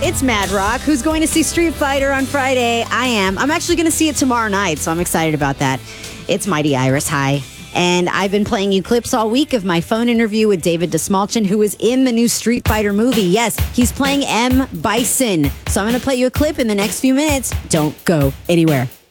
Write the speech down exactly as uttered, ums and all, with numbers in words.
It's Mad Rock. Who's going to see Street Fighter on Friday? I am. I'm actually going to see it tomorrow night, so I'm excited about that. It's Mighty Iris. Hi. And I've been playing you clips all week of my phone interview with David Dastmalchian, who is in the new Street Fighter movie. Yes, he's playing M. Bison. So I'm going to play you a clip in the next few minutes. Don't go anywhere.